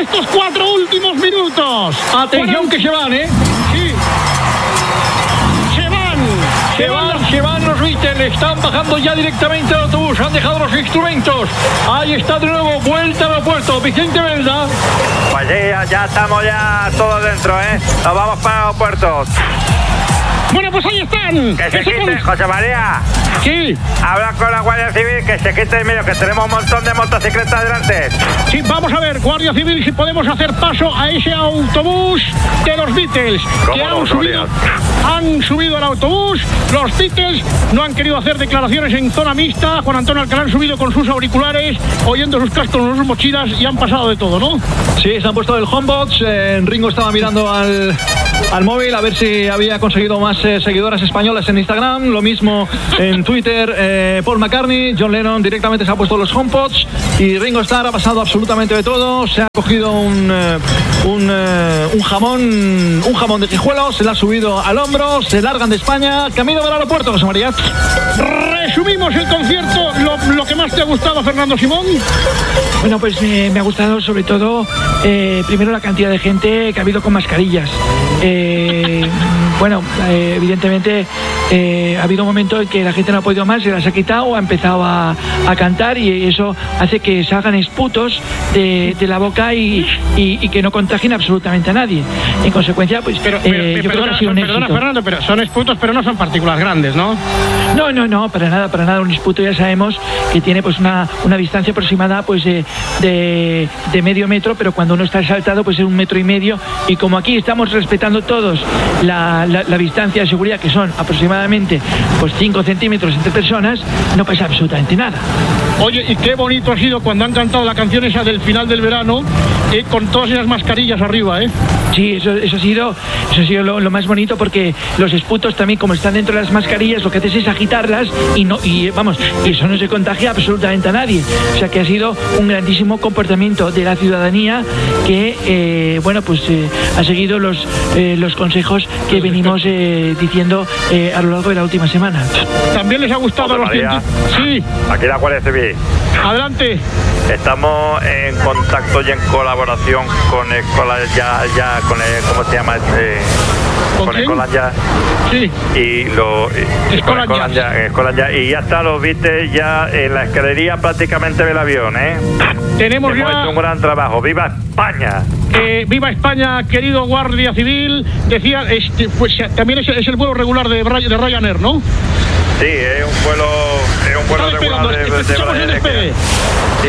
estos 4 últimos minutos. Atención que se van, ¿eh? Sí. Se van los Beatles, están bajando ya directamente al autobús, han dejado los instrumentos. Ahí está de nuevo, vuelta al aeropuerto. Vicente Belda. Pues sí, ya estamos ya todos dentro, ¿eh? Nos vamos para el aeropuerto. Bueno, pues ahí están. Que se quiten, José María. Sí. Habla con la Guardia Civil, que se quite en medio, que tenemos un montón de motocicletas delante. Sí, vamos a ver, Guardia Civil, si podemos hacer paso a ese autobús de los Beatles. Que han subido al autobús. Los Beatles no han querido hacer declaraciones en zona mixta. Juan Antonio Alcalá han subido con sus auriculares, oyendo sus cascos en sus mochilas y han pasado de todo, ¿no? Sí, se han puesto el homebox. Ringo estaba mirando al móvil a ver si había conseguido más seguidoras españolas en Instagram. Lo mismo en Twitter. Paul McCartney, John Lennon directamente se ha puesto los HomePods y Ringo Starr ha pasado absolutamente de todo. Se ha cogido un jamón de Quijuelo, se le ha subido al hombro, se largan de España, camino del aeropuerto, José María. Resumimos el concierto, lo que más te ha gustado, Fernando Simón. Bueno, pues me ha gustado sobre todo, primero la cantidad de gente que ha habido con mascarillas. Bueno, evidentemente ha habido un momento en que la gente no ha podido más, se las ha quitado, ha empezado a cantar y eso hace que salgan esputos de la boca y que no contagien absolutamente a nadie. En consecuencia, pues yo creo que ha sido un éxito. Perdona, Fernando, pero son esputos, pero no son partículas grandes, ¿no? No, para nada. Un esputo ya sabemos que tiene pues una distancia aproximada pues de medio metro, pero cuando uno está saltado pues es 1,5 metros y como aquí estamos respetando todos la distancia de seguridad, que son aproximadamente pues 5 centímetros entre personas, no pasa absolutamente nada. Oye, y qué bonito ha sido cuando han cantado la canción esa del final del verano, con todas esas mascarillas arriba, ¿eh? Sí, eso ha sido lo más bonito, porque los esputos también, como están dentro de las mascarillas, lo que haces es agitarlas y eso no se contagia absolutamente a nadie. O sea que ha sido un grandísimo comportamiento de la ciudadanía que ha seguido los consejos que venimos diciendo a lo largo de la última semana. ¿También les ha gustado a los científicos? Sí. Aquí la Guardia Civil. Adelante. Estamos en contacto y en colaboración con Escolanja, ¿cómo se llama? Con Escolanja. Sí. Escolanja. Y ya está, los viste ya en la escalería prácticamente del avión, ¿eh? Tenemos Hemos hecho un gran trabajo. ¡Viva España! Viva España, querido Guardia Civil. Decía, pues también es el vuelo regular de Ryanair, ¿no? Sí, es un vuelo regular de Ryanair. Sí.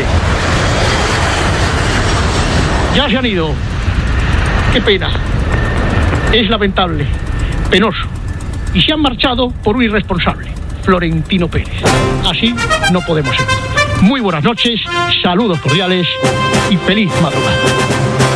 Ya se han ido. Qué pena. Es lamentable, penoso. Y se han marchado por un irresponsable, Florentino Pérez. Así no podemos seguir. Muy buenas noches, saludos cordiales y feliz madrugada.